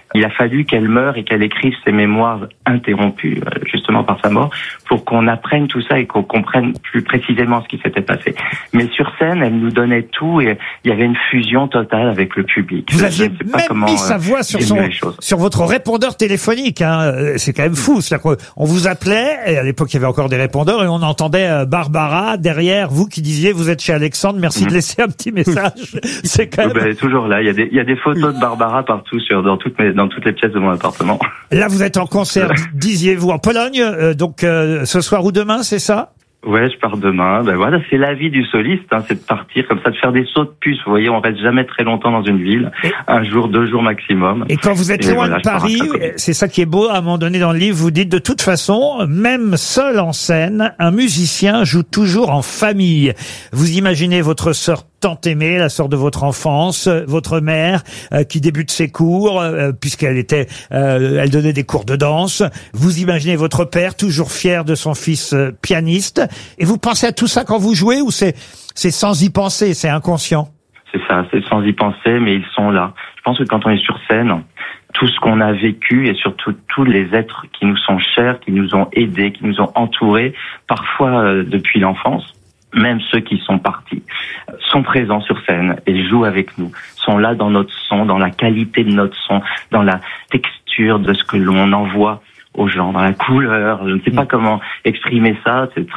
Il a fallu qu'elle meure et qu'elle écrive ses mémoires interrompues, justement par sa mort, pour qu'on apprenne tout ça et qu'on comprenne plus précisément ce qui s'était passé. Mais sur scène, elle nous donnait tout et il y avait une fusion totale avec le public. Vous aviez même mis sa voix sur votre répondeur téléphonique, hein. C'est quand même fou. C'est-à-dire qu'on vous appelait, et à l'époque il y avait encore des répondeurs, et on entendait Barbara derrière vous qui disiez vous êtes chez Alexandre, merci de laisser un petit message. C'est quand même... Elle est toujours là. Il y a des photos de Barbara partout dans toutes les pièces de mon appartement. Là, vous êtes en concert, disiez-vous, en Pologne, donc ce soir ou demain, c'est ça? Ouais, je pars demain. Ben voilà, c'est la vie du soliste, hein, c'est de partir comme ça, de faire des sauts de puce. Vous voyez, on reste jamais très longtemps dans une ville, un jour, 2 jours maximum. Et quand vous êtes loin de Paris, c'est ça qui est beau, à un moment donné dans le livre, vous dites de toute façon, même seul en scène, un musicien joue toujours en famille. Vous imaginez votre sœur tant aimée, la sœur de votre enfance, votre mère qui débute ses cours puisqu'elle était, elle donnait des cours de danse. Vous imaginez votre père toujours fier de son fils pianiste. Et vous pensez à tout ça quand vous jouez ou c'est sans y penser, c'est inconscient? C'est ça, c'est sans y penser, mais ils sont là. Je pense que quand on est sur scène, tout ce qu'on a vécu et surtout tous les êtres qui nous sont chers, qui nous ont aidés, qui nous ont entourés, parfois depuis l'enfance, même ceux qui sont partis, sont présents sur scène et jouent avec nous, sont là dans notre son, dans la qualité de notre son, dans la texture de ce que l'on envoie aux gens, dans la couleur. Je ne sais pas comment exprimer ça, c'est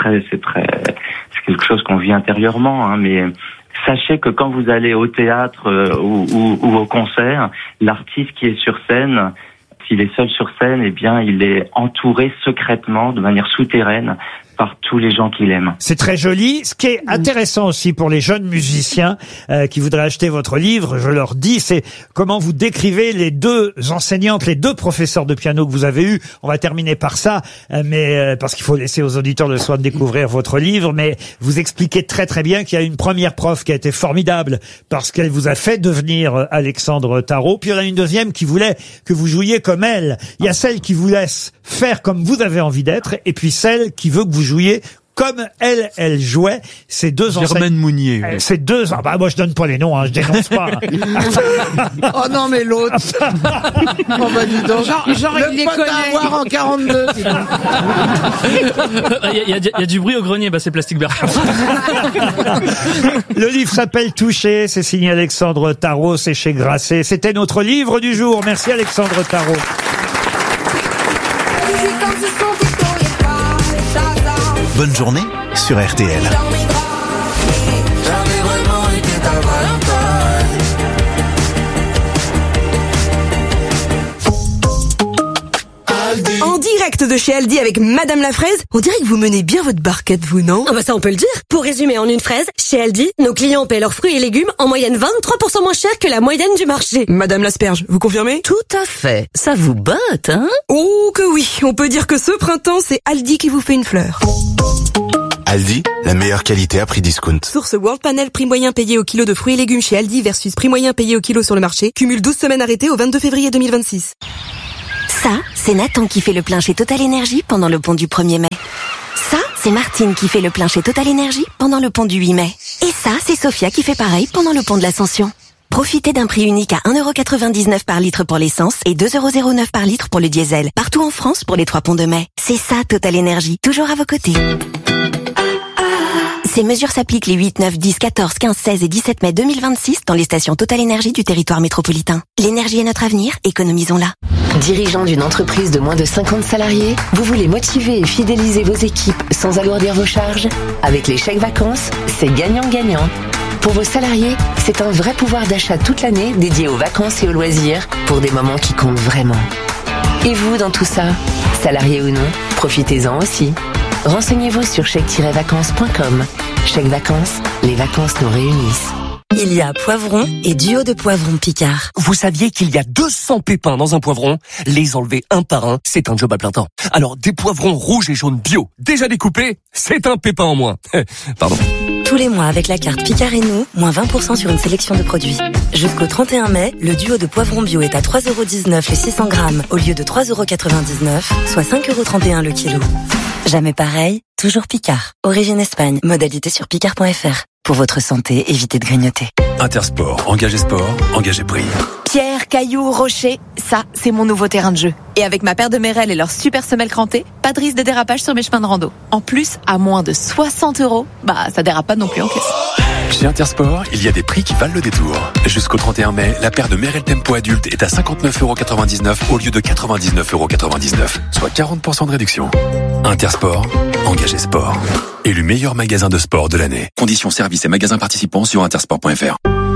quelque chose qu'on vit intérieurement, hein, mais sachez que quand vous allez au théâtre ou au concert, l'artiste qui est sur scène, s'il est seul sur scène, eh bien, il est entouré secrètement, de manière souterraine, par tous les gens qu'il aime. C'est très joli. Ce qui est intéressant aussi pour les jeunes musiciens qui voudraient acheter votre livre, je leur dis, c'est comment vous décrivez les 2 enseignantes, les 2 professeurs de piano que vous avez eus. On va terminer par ça, mais parce qu'il faut laisser aux auditeurs le soin de découvrir votre livre. Mais vous expliquez très très bien qu'il y a une première prof qui a été formidable parce qu'elle vous a fait devenir Alexandre Tarot. Puis il y en a une deuxième qui voulait que vous jouiez comme elle. Il y a celle qui vous laisse faire comme vous avez envie d'être, et puis celle qui veut que vous jouiez comme elle jouait. Ces 2 enseignants. Germaine Mounier. Ces 2, bah moi je donne pas les noms, hein, je dénonce pas. Oh non, mais l'autre. Oh bah dis donc. Genre il les connaît. Avoir en 42. Il y a du bruit au grenier, bah c'est Plastique Bertrand. Le livre s'appelle Touché, c'est signé Alexandre Tarot, c'est chez Grasset. C'était notre livre du jour. Merci Alexandre Tarot. Bonne journée sur RTL. En direct de chez Aldi avec Madame la Fraise, on dirait que vous menez bien votre barquette, vous, non? Ah bah ça on peut le dire. Pour résumer en une phrase, chez Aldi, nos clients paient leurs fruits et légumes en moyenne 23% moins cher que la moyenne du marché. Madame l'Asperge, vous confirmez? Tout à fait. Ça vous botte, hein? Oh que oui, on peut dire que ce printemps, c'est Aldi qui vous fait une fleur. Aldi, la meilleure qualité à prix discount. Source World Panel, prix moyen payé au kilo de fruits et légumes chez Aldi versus prix moyen payé au kilo sur le marché. Cumule 12 semaines arrêtées au 22 février 2026. Ça, c'est Nathan qui fait le plein chez Total Énergie pendant le pont du 1er mai. Ça, c'est Martine qui fait le plein chez Total Énergie pendant le pont du 8 mai. Et ça, c'est Sophia qui fait pareil pendant le pont de l'Ascension. Profitez d'un prix unique à 1,99€ par litre pour l'essence et 2,09€ par litre pour le diesel. Partout en France pour les 3 ponts de mai. C'est ça, Total Énergie. Toujours à vos côtés. Ces mesures s'appliquent les 8, 9, 10, 14, 15, 16 et 17 mai 2026 dans les stations Total Énergie du territoire métropolitain. L'énergie est notre avenir, économisons-la. Dirigeant d'une entreprise de moins de 50 salariés, vous voulez motiver et fidéliser vos équipes sans alourdir vos charges? Avec les chèques vacances, c'est gagnant-gagnant. Pour vos salariés, c'est un vrai pouvoir d'achat toute l'année dédié aux vacances et aux loisirs pour des moments qui comptent vraiment. Et vous dans tout ça? Salarié ou non, profitez-en aussi. Renseignez-vous sur chèque-vacances.com. Chèque Vacances, les vacances nous réunissent. Il y a poivron et duo de poivrons Picard. Vous saviez qu'il y a 200 pépins dans un poivron? Les enlever un par un, c'est un job à plein temps. Alors, des poivrons rouges et jaunes bio, déjà découpés, c'est un pépin en moins. Pardon. Tous les mois, avec la carte Picard et nous, moins 20% sur une sélection de produits. Jusqu'au 31 mai, le duo de poivrons bio est à 3,19€ les 600 grammes au lieu de 3,99€, soit 5,31€ le kilo. Jamais pareil, toujours Picard. Origine Espagne, modalité sur picard.fr. Pour votre santé, évitez de grignoter. Intersport, engagé sport, engagé prix. Pierre, cailloux, rocher, ça, c'est mon nouveau terrain de jeu. Et avec ma paire de Merrell et leur super semelle crantée, pas de risque de dérapage sur mes chemins de rando. En plus, à moins de 60 €, ça dérape pas non plus en caisse. Chez Intersport, il y a des prix qui valent le détour. Jusqu'au 31 mai, la paire de Merrell Tempo adulte est à 59,99 € au lieu de 99,99 €, soit 40% de réduction. Intersport, engagé sport. Élu meilleur magasin de sport de l'année. Conditions services et magasins participants sur intersport.fr.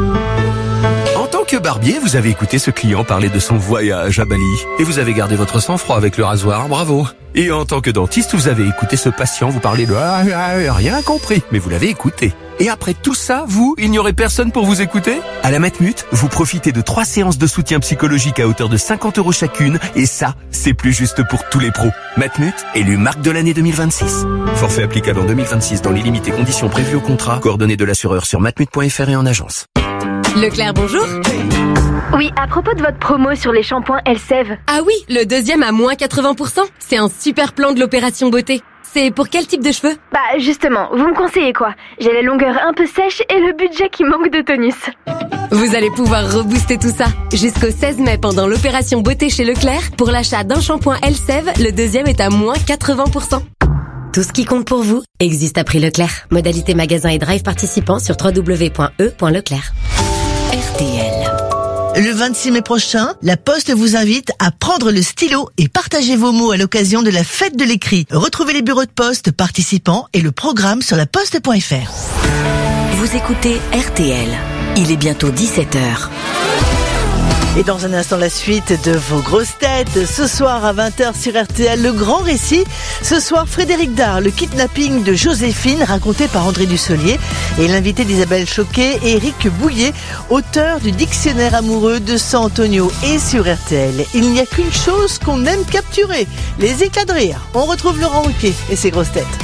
En tant que barbier, vous avez écouté ce client parler de son voyage à Bali. Et vous avez gardé votre sang-froid avec le rasoir, bravo. Et en tant que dentiste, vous avez écouté ce patient vous parler de rien compris, mais vous l'avez écouté. Et après tout ça, il n'y aurait personne pour vous écouter? À la Matmut, vous profitez de 3 séances de soutien psychologique à hauteur de 50 € chacune, et ça, c'est plus juste pour tous les pros. Matmut, élu marque de l'année 2026. Forfait applicable en 2026 dans les limites et conditions prévues au contrat. Coordonnées de l'assureur sur matmut.fr et en agence. Leclerc, bonjour. Oui, à propos de votre promo sur les shampoings Elseve. Ah oui, le deuxième à moins 80%. C'est un super plan de l'opération beauté. C'est pour quel type de cheveux? Justement, vous me conseillez quoi? J'ai la longueur un peu sèche et le budget qui manque de tonus. Vous allez pouvoir rebooster tout ça. Jusqu'au 16 mai pendant l'opération beauté chez Leclerc, pour l'achat d'un shampoing Elseve, le deuxième est à moins 80%. Tout ce qui compte pour vous existe à prix Leclerc. Modalité magasin et drive participants sur www.e.leclerc. RTL. Le 26 mai prochain, La Poste vous invite à prendre le stylo et partager vos mots à l'occasion de la fête de l'écrit. Retrouvez les bureaux de poste participants et le programme sur laposte.fr. Vous écoutez RTL. Il est bientôt 17h. Et dans un instant, la suite de vos grosses têtes. Ce soir à 20h sur RTL, le grand récit. Ce soir, Frédéric Dard, le kidnapping de Joséphine, raconté par André Dussolier. Et l'invité d'Isabelle Choquet, Éric Bouillet, auteur du dictionnaire amoureux de San Antonio. Et sur RTL, il n'y a qu'une chose qu'on aime capturer, les éclats de rire. On retrouve Laurent Ruquier et ses grosses têtes.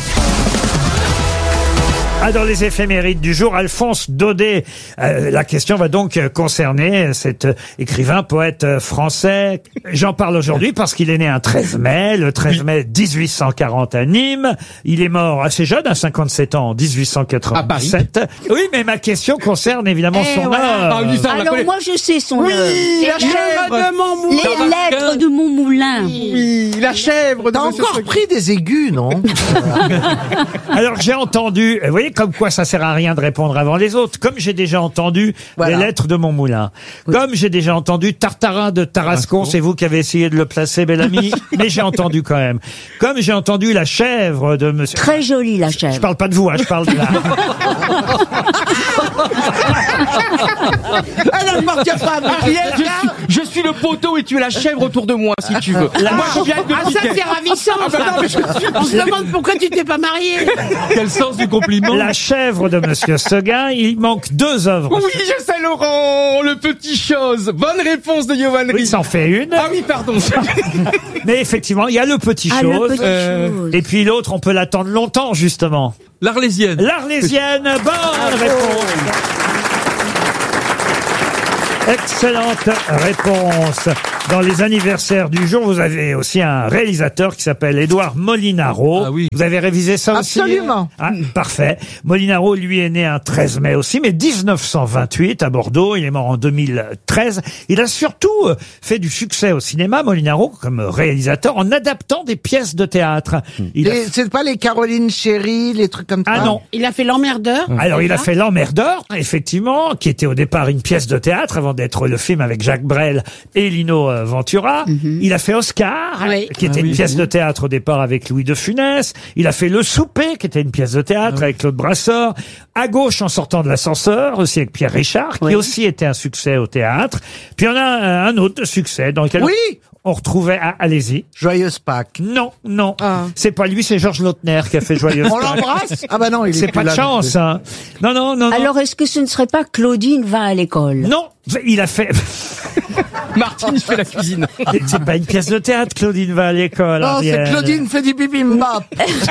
Dans les éphémérides du jour, Alphonse Daudet. La question va donc concerner cet écrivain, poète français. J'en parle aujourd'hui parce qu'il est né un 13 mai, le 13 mai 1840 à Nîmes. Il est mort assez jeune, à 57 ans, en 1887. Oui, mais ma question concerne évidemment son œuvre. Alors moi je sais son œuvre. Oui, la chèvre de mon moulin. Les lettres de mon moulin. Oui, la chèvre de T'as encore pris des aigus, non? Alors j'ai entendu, vous voyez comme quoi ça sert à rien de répondre avant les autres. Comme j'ai déjà entendu les lettres de mon moulin. Comme j'ai déjà entendu Tartarin de Tarascon, c'est vous qui avez essayé de le placer, bel ami, mais j'ai entendu quand même. Comme j'ai entendu la chèvre de monsieur... Très jolie la chèvre. Je parle pas de vous, je parle de la... Elle n'appartient pas à moi. Je suis le poteau et tu es la chèvre autour de moi, si tu veux. Moi, je viens de ça, c'est ravissant. On se demande pourquoi tu t'es pas marié. Quel sens du compliment? La chèvre de monsieur Seguin, il manque 2 œuvres. Oui, je sais, Laurent, le petit chose. Bonne réponse de Yoann Oui, ça en fait une. Ah oui, pardon. Mais effectivement, il y a le petit chose. Et puis l'autre, on peut l'attendre longtemps, justement. L'Arlésienne. L'Arlésienne, bonne réponse. Excellente réponse. Dans les anniversaires du jour, vous avez aussi un réalisateur qui s'appelle Édouard Molinaro. Ah oui. Vous avez révisé ça aussi? Absolument. Parfait. Molinaro, lui, est né un 13 mai aussi, mais 1928 à Bordeaux. Il est mort en 2013. Il a surtout fait du succès au cinéma, Molinaro, comme réalisateur, en adaptant des pièces de théâtre. C'est pas les Caroline Chéri, les trucs comme ça? Ah non. Il a fait L'Emmerdeur. Alors, il a fait L'Emmerdeur, effectivement, qui était au départ une pièce de théâtre avant d'être le film avec Jacques Brel et Lino Ventura. Il a fait Oscar, qui était une pièce de théâtre au départ avec Louis de Funès. Il a fait Le Souper, qui était une pièce de théâtre avec Claude Brasseur. À gauche, en sortant de l'ascenseur, aussi avec Pierre Richard, qui aussi était un succès au théâtre. Puis on a un autre succès dans lequel on retrouvait... allez-y. Joyeuse Pâques. Non. C'est pas lui, c'est Georges Lautner qui a fait Joyeuse Pâques. On l'embrasse? Ah bah non, il est c'est plus pas de là, chance, hein. Non. Alors est-ce que ce ne serait pas Claudine va à l'école? Non, il a fait... Martine fait la cuisine. C'est pas une pièce de théâtre, Claudine va à l'école. Non, c'est Ariel. Claudine fait du bibimbap.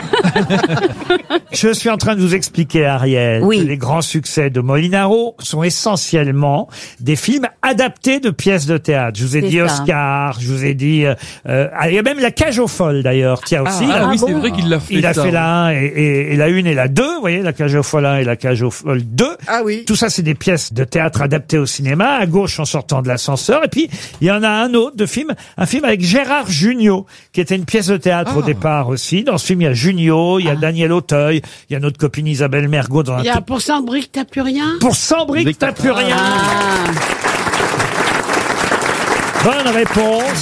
Je suis en train de vous expliquer, Ariel, que les grands succès de Molinaro sont essentiellement des films adaptés de pièces de théâtre. Je vous ai dit Oscar, je vous ai dit... il y a même La Cage aux folles, d'ailleurs, qui a aussi... c'est vrai qu'il l'a fait. Il a fait la 1 et la 1 et la 2, vous voyez, La Cage aux folles 1 et La Cage aux folles 2. Ah oui. Tout ça, c'est des pièces de théâtre adaptées au cinéma, à gauche en sortant de l'ascenseur. Et puis, il y en a un autre de film, un film avec Gérard Jugnot, qui était une pièce de théâtre au départ aussi. Dans ce film, il y a Jugnot, il y a Daniel Auteuil, il y a notre copine Isabelle Mergo dans un... Il y a Pour 100 briques, t'as plus rien? Pour 100 briques, t'as plus rien. Bonne réponse.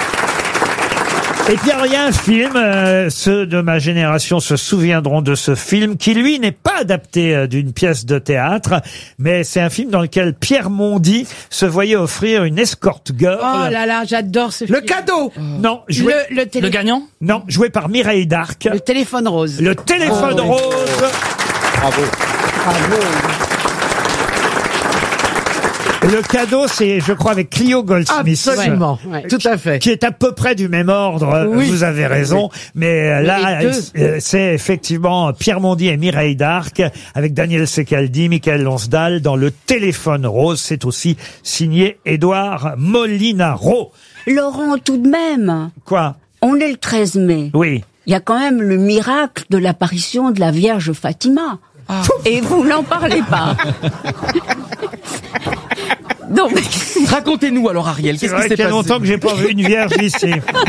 Et puis il y a un film, ceux de ma génération se souviendront de ce film, qui lui n'est pas adapté d'une pièce de théâtre, mais c'est un film dans lequel Pierre Mondy se voyait offrir une escort girl. Oh là là, j'adore ce film. Le cadeau. Non, joué... Le gagnant? Non, joué par Mireille d'Arc. Le téléphone rose. Le téléphone rose. Bravo. Bravo. Le cadeau, c'est, je crois, avec Clio Goldsmith. Absolument, tout à fait. Qui est à peu près du même ordre, Oui. vous avez raison. Mais là, c'est effectivement Pierre Mondy et Mireille d'Arc, avec Daniel Secaldi, Michael Lonsdal, dans Le téléphone rose. C'est aussi signé Édouard Molinaro. Laurent, tout de même. Quoi? On est le 13 mai. Oui. Il y a quand même le miracle de l'apparition de la Vierge Fatima. Et vous n'en parlez pas. Non, mais... Racontez-nous alors, Ariel, qu'est-ce qui s'est passé? Il y a longtemps que j'ai pas vu une vierge ici.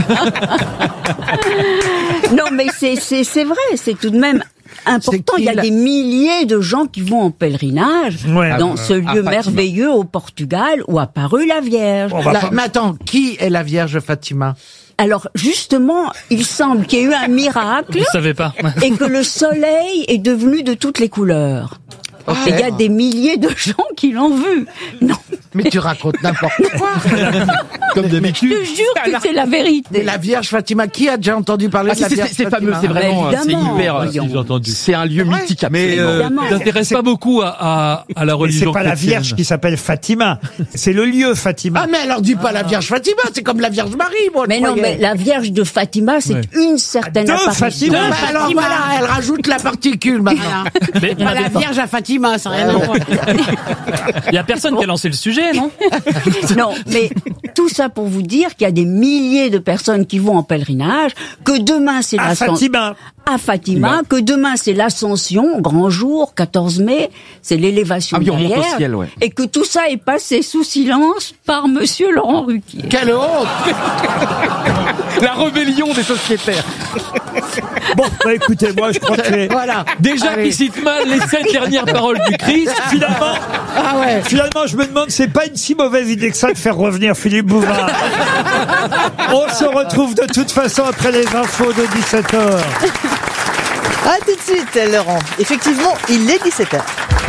Non, mais c'est vrai, c'est tout de même important. Il y a des milliers de gens qui vont en pèlerinage dans ce lieu merveilleux au Portugal où apparut la Vierge. Mais attends, qui est la Vierge Fatima? Alors justement, il semble qu'il y ait eu un miracle. Vous savez pas. Et que le soleil est devenu de toutes les couleurs. Et il y a des milliers de gens qui l'ont vu. Non. Mais tu racontes n'importe quoi. Comme d'habitude. Je te jure que c'est la vérité. Mais la Vierge Fatima, qui a déjà entendu parler de la Vierge C'est Fatima? fameux, c'est vraiment, c'est hyper, entendu. c'est un lieu mythique. Mais t'intéresses pas beaucoup à la religion. C'est pas la Vierge qui s'appelle Fatima, c'est le lieu Fatima. Ah mais alors dis pas la Vierge Fatima, c'est comme la Vierge Marie, moi. Mais non, mais la Vierge de Fatima, c'est une certaine apparition. Alors voilà, elle rajoute la particule maintenant. Mais Pas la Vierge à Fatima, ça n'a rien à voir. Il y a personne qui a lancé le sujet, non? Non, mais tout ça pour vous dire qu'il y a des milliers de personnes qui vont en pèlerinage, que demain c'est à Fatima, que demain c'est l'Ascension, grand jour, 14 mai, c'est l'élévation de la on monte au Vierge, ciel, ouais. et que tout ça est passé sous silence par monsieur Laurent Ruquier. Quelle honte! La rébellion des sociétaires. Bon, bah écoutez, moi je crois que voilà. Déjà qui cite mal les 7 dernières paroles du Christ, finalement, je me demande, c'est pas une si mauvaise idée que ça de faire revenir Philippe Bouvard. On se retrouve de toute façon après les infos de 17h. À tout de suite, Laurent. Effectivement, il est 17h.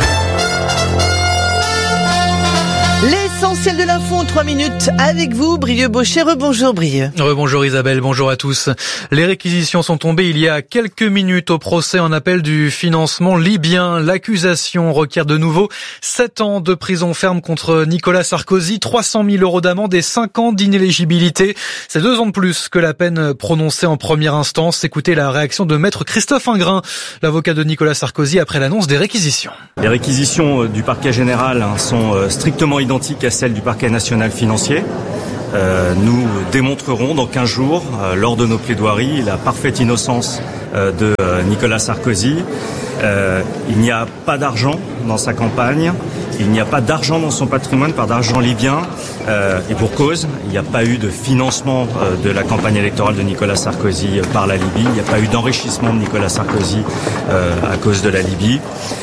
L'essentiel de l'info en 3 minutes avec vous, Brieux Baucher. Rebonjour Brieux. Rebonjour Isabelle, bonjour à tous. Les réquisitions sont tombées il y a quelques minutes au procès en appel du financement libyen. L'accusation requiert de nouveau 7 ans de prison ferme contre Nicolas Sarkozy, 300 000 euros d'amende et 5 ans d'inéligibilité. C'est 2 ans de plus que la peine prononcée en première instance. Écoutez la réaction de maître Christophe Ingrin, l'avocat de Nicolas Sarkozy, après l'annonce des réquisitions. Les réquisitions du parquet général sont strictement identiques à celles du parquet national financier. Nous démontrerons dans 15 jours, lors de nos plaidoiries, la parfaite innocence de Nicolas Sarkozy. Il n'y a pas d'argent dans sa campagne, il n'y a pas d'argent dans son patrimoine, pas d'argent libyen, et pour cause, il n'y a pas eu de financement de la campagne électorale de Nicolas Sarkozy par la Libye, il n'y a pas eu d'enrichissement de Nicolas Sarkozy à cause de la Libye.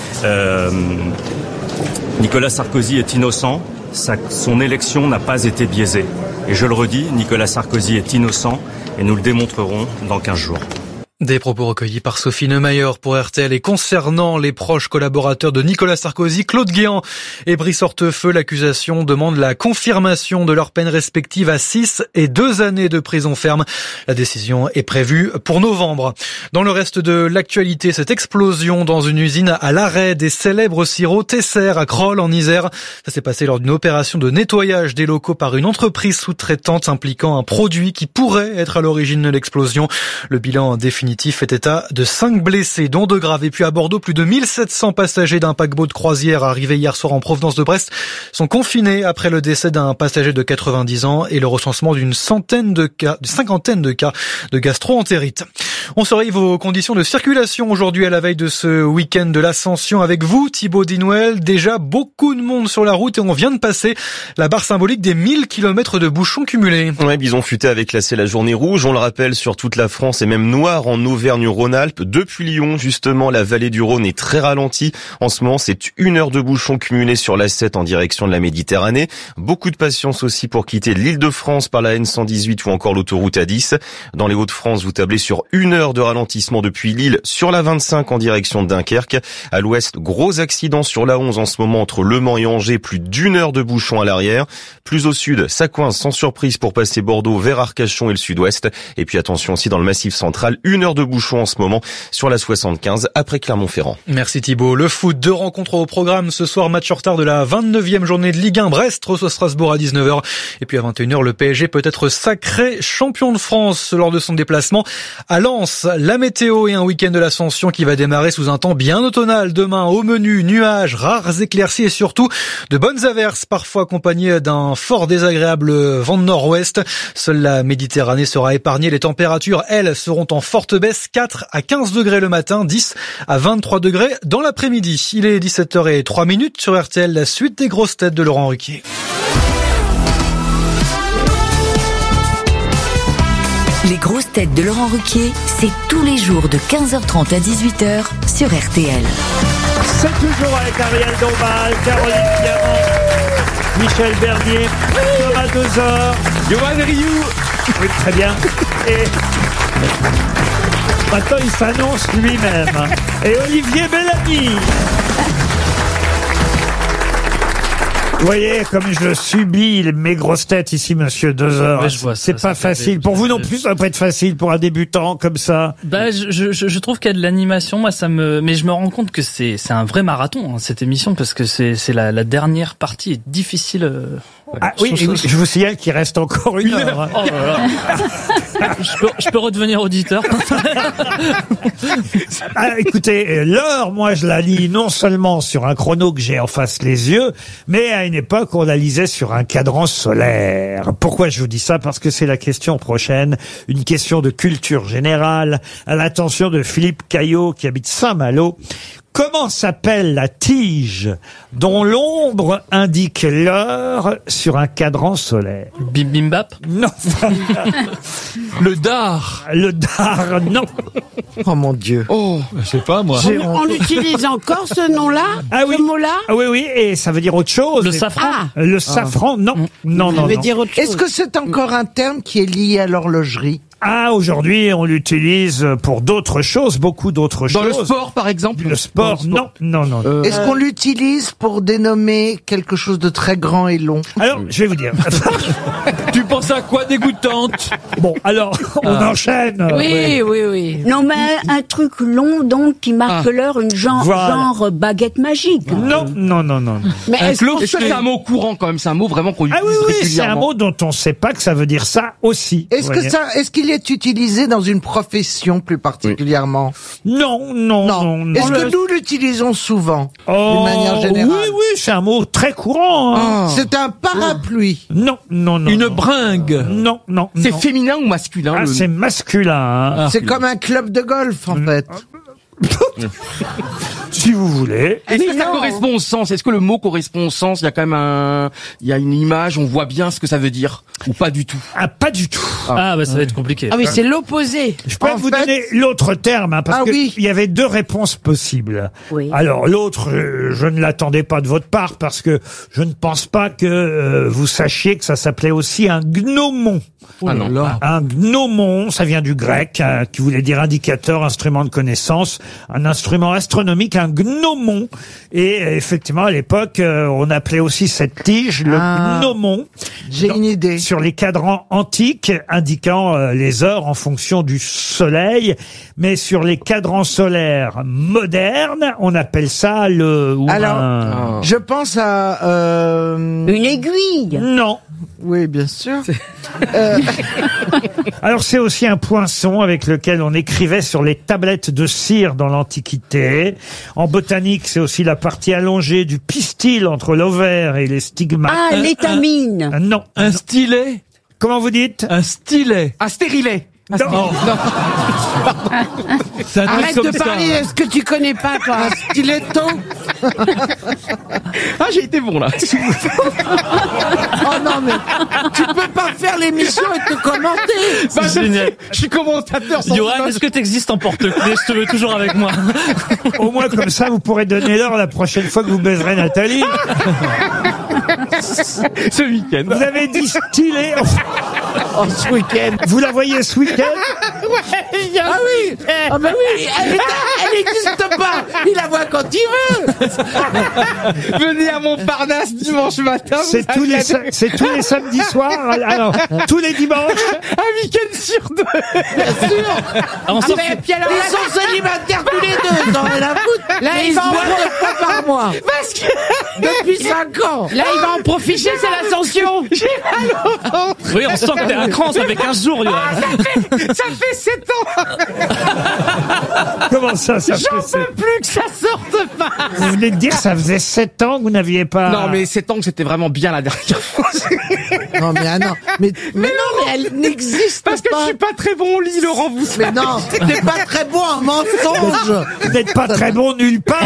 Nicolas Sarkozy est innocent. Son élection n'a pas été biaisée. Et je le redis, Nicolas Sarkozy est innocent et nous le démontrerons dans 15 jours. Des propos recueillis par Sophie Neumayer pour RTL et concernant les proches collaborateurs de Nicolas Sarkozy, Claude Guéant et Brice Hortefeux, l'accusation demande la confirmation de leurs peines respectives à 6 et 2 années de prison ferme. La décision est prévue pour novembre. Dans le reste de l'actualité, cette explosion dans une usine à l'arrêt des célèbres sirops Tesser à Crolles en Isère. Ça s'est passé lors d'une opération de nettoyage des locaux par une entreprise sous-traitante impliquant un produit qui pourrait être à l'origine de l'explosion. Le bilan définitif fait état de 5 blessés, dont 2 graves. Et puis à Bordeaux, plus de 1700 passagers d'un paquebot de croisière arrivé hier soir en provenance de Brest sont confinés après le décès d'un passager de 90 ans et le recensement d'une cinquantaine de cas de gastro-entérite. On surveille vos conditions de circulation aujourd'hui à la veille de ce week-end de l'Ascension avec vous, Thibaut Dinouel. Déjà beaucoup de monde sur la route et on vient de passer la barre symbolique des 1000 km de bouchons cumulés. Ouais, Bison Futé avait classé la journée rouge, on le rappelle, sur toute la France et même noire en Auvergne-Rhône-Alpes. Depuis Lyon, justement, la vallée du Rhône est très ralentie. En ce moment, c'est 1 heure de bouchons cumulés sur l'A7 en direction de la Méditerranée. Beaucoup de patience aussi pour quitter l'Île-de-France par la N118 ou encore l'autoroute A10. Dans les Hauts-de-France, vous tablez sur 1 heure de ralentissement depuis Lille sur la 25 en direction de Dunkerque. À l'ouest, gros accident sur la 11 en ce moment entre Le Mans et Angers, plus d'1 heure de bouchons à l'arrière. Plus au sud, ça coince sans surprise pour passer Bordeaux vers Arcachon et le sud-ouest. Et puis attention aussi dans le Massif central, 1 heure de bouchons en ce moment sur la 75 après Clermont-Ferrand. Merci Thibaut. Le foot, 2 rencontres au programme ce soir, match en retard de la 29e journée de Ligue 1. Brest reçoit Strasbourg à 19h. Et puis à 21h, le PSG peut être sacré champion de France lors de son déplacement à Lens. La météo et un week-end de l'Ascension qui va démarrer sous un temps bien automnal. Demain, au menu, nuages, rares éclaircies et surtout de bonnes averses, parfois accompagnées d'un fort désagréable vent de nord-ouest. Seule la Méditerranée sera épargnée. Les températures, elles, seront en forte baisse, 4 à 15 degrés le matin, 10 à 23 degrés dans l'après-midi. Il est 17h03 sur RTL, la suite des grosses têtes de Laurent Ruquier. Les grosses têtes de Laurent Ruquier, c'est tous les jours de 15h30 à 18h sur RTL. C'est toujours avec Ariel Dombal, Caroline Diamant, Michel Bernier, Thomas Dezor, Johan Rioux. Oui, très bien. Et maintenant, il s'annonce lui-même. Et Olivier Bellamy. Vous voyez, comme je subis mes grosses têtes ici, monsieur Dezor. Ouais, c'est pas facile. Pour vous non plus, ça va pas être facile pour un débutant comme ça. Bah, je trouve qu'il y a de l'animation. Moi, mais je me rends compte que c'est un vrai marathon, hein, cette émission, parce que c'est la dernière partie est difficile. Ah oui, je vous signale qu'il reste encore 1 heure. Hein. Oh là là. je peux redevenir auditeur. Ah, écoutez, l'heure, moi, je la lis non seulement sur un chrono que j'ai en face les yeux, mais à une époque, on la lisait sur un cadran solaire. Pourquoi je vous dis ça? Parce que c'est la question prochaine, une question de culture générale, à l'attention de Philippe Caillot, qui habite Saint-Malo. Comment s'appelle la tige dont l'ombre indique l'heure sur un cadran solaire? Bim bim bap? Non. Le dard. Le dard, non. Oh mon Dieu. Oh, je sais pas moi. On utilise encore ce nom-là? Ah oui. Ce mot-là? Ah oui, oui, et ça veut dire autre chose. Le safran? Le safran, non. Non, non, Ça veut non. dire autre chose. Est-ce que c'est encore un terme qui est lié à l'horlogerie? Ah, aujourd'hui, on l'utilise pour d'autres choses, beaucoup d'autres Dans choses. le sport, par exemple? Le sport, non, non, non. non. Est-ce qu'on l'utilise pour dénommer quelque chose de très grand et long? Alors, je vais vous dire. Tu penses à quoi, dégoûtante? Bon, alors, on enchaîne. Oui, oui, oui. Non, mais un truc long, donc, qui marque l'heure, Voilà. genre baguette magique. Non, non, non, non. Mais est-ce Est-ce que c'est un mot courant quand même? C'est un mot vraiment qu'on Ah utilise oui, oui, c'est un régulièrement. mot dont on ne sait pas que ça veut dire ça aussi. Est-ce qu'il est utilisé dans une profession plus particulièrement? Non, non, non, non. Est-ce que nous l'utilisons souvent, Oh, d'une manière générale? oui, oui, c'est un mot très courant. Hein. C'est un parapluie. Non, non, non. Une non. bringue. Non, non. C'est non. féminin ou masculin? Ah, le- c'est masculin. Hein. C'est comme un club de golf, en fait. Si vous voulez. Est-ce que ça correspond au sens? Est-ce que le mot correspond au sens? Il y a quand même il y a une image, on voit bien ce que ça veut dire. Ou pas du tout? Ah, pas du tout. Ah, bah, ça va être compliqué. Ah oui, c'est l'opposé. Je peux vous donner l'autre terme, hein, parce il y avait deux réponses possibles. Oui. Alors, l'autre, je ne l'attendais pas de votre part, parce que je ne pense pas que vous sachiez que ça s'appelait aussi un gnomon. Ah non. Un gnomon, ça vient du grec, qui voulait dire indicateur, instrument de connaissance, un instrument astronomique, un gnomon. Et effectivement, à l'époque, on appelait aussi cette tige le gnomon. J'ai une idée. Sur les cadrans antiques, indiquant les heures en fonction du soleil. Mais sur les cadrans solaires modernes, on appelle ça le... Alors, je pense à... Une aiguille. Non. Oui, bien sûr. Alors c'est aussi un poinçon avec lequel on écrivait sur les tablettes de cire dans l'Antiquité. En botanique, c'est aussi la partie allongée du pistil entre l'ovaire et les stigmates. Ah, l'étamine. Non. Un stylet? Comment vous dites? Un stylet. Un stérilet. Non. C'est un truc Arrête comme de ça. parler, est-ce que tu connais pas, toi? Un stiletto. Ah, j'ai été bon, là. Oh non, mais tu peux pas faire l'émission et te commenter. C'est génial. Je suis commentateur sans Johan, est-ce que t'existes en porte-clés? Je te veux toujours avec moi. Au moins comme ça, vous pourrez donner l'heure la prochaine fois que vous baiserez Nathalie. Ce week-end. Vous avez dit stylet. Oh, ce week-end. Vous la voyez ce week-end? Ah oui. Ah ben oui, elle n'existe pas. Il la voit quand il veut. Venez à Montparnasse dimanche matin. C'est tous les samedis soirs. Alors, tous les dimanches. Un week-end sur deux. Bien sûr. Mais puis alors, Ils sont célibataires tous les deux dans la foot. Là, Mais il ils va se en voient 2 fois par mois. Parce que Depuis 5 ans. là, il va en profiter, c'est l'ascension. j'ai mal au ventre. Oui, on sent que t'es un cran, ça fait 15 jours, Johan. Ça fait 7 ans. Comment ça J'en fait peux plus que ça sorte pas. Vous venez de dire ça faisait 7 ans que vous n'aviez pas... Non, mais 7 ans que c'était vraiment bien la dernière fois. Non, mais non. Mais non, mais elle n'existe pas. Parce que je suis pas très bon au lit, Laurent, vous Mais non, t'es pas très bon en mensonge. Vous n'êtes pas très bon nulle part.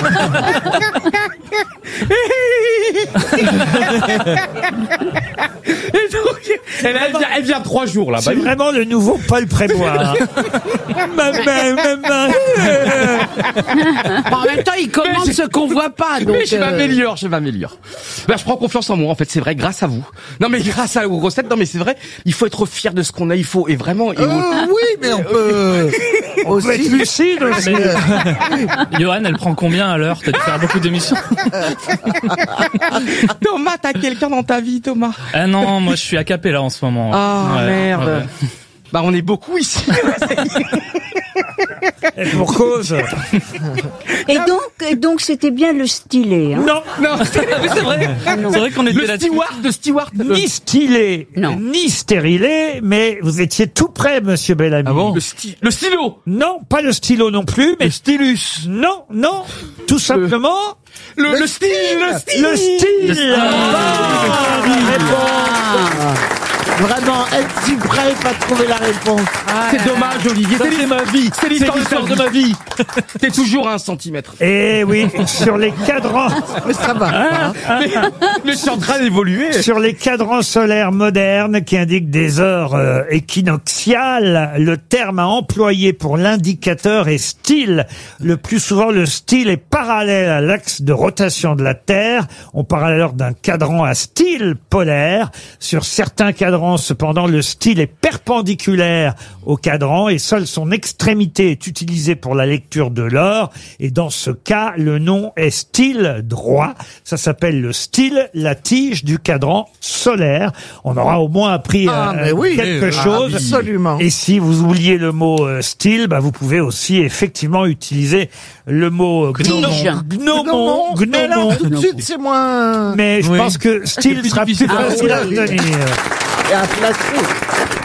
Et donc, elle vient 3 jours, là. C'est vraiment le nouveau Paul Prébois. En même temps, il commande ce qu'on voit pas, donc. Mais je m'améliore. Ben, je prends confiance en moi, en fait, c'est vrai, grâce à vous. Non, mais grâce aux grosses têtes, non, mais c'est vrai, il faut être fier de ce qu'on a, et vraiment, Oui, mais on peut Vous êtes lucide aussi. Johan, elle prend combien à l'heure? T'as dû faire beaucoup d'émissions. Thomas, t'as quelqu'un dans ta vie, Thomas? Ah non, moi je suis à Capella là en ce moment. Ah, Ouais, merde. ouais. Bah, on est beaucoup ici. Et pour cause. Et donc c'était bien le stylet. Hein. Non, c'est vrai. C'est vrai qu'on était là-dessus. Le steward. Ni stylet, ni stérilé, mais vous étiez tout près, monsieur Bellamy. Ah bon? Le stylo. Non, pas le stylo non plus, mais... Le stylus. Non, tout simplement... Le style. Le style. Vraiment, être si près et pas trouver la réponse. C'est dommage, Olivier. C'est ma vie. C'est l'histoire de ma vie. T'es toujours à 1 centimètre. Eh oui, sur les cadrans... Mais ça va. Mais je suis en train d'évoluer. Sur les cadrans solaires modernes qui indiquent des heures équinoxiales, le terme à employer pour l'indicateur est style. Le plus souvent, le style est parallèle à l'axe de rotation de la Terre. On parle alors d'un cadran à style polaire. Sur certains cadrans, cependant, le style est perpendiculaire au cadran et seule son extrémité est utilisée pour la lecture de l'heure. Et dans ce cas, le nom est style droit. Ça s'appelle le style, la tige du cadran solaire. On aura au moins appris quelque chose. Absolument. Et si vous oubliez le mot style, bah vous pouvez aussi effectivement utiliser le mot gnomon. Mais alors, tout de suite, c'est moins... Mais je pense que style sera plus facile à retenir. Et à placer.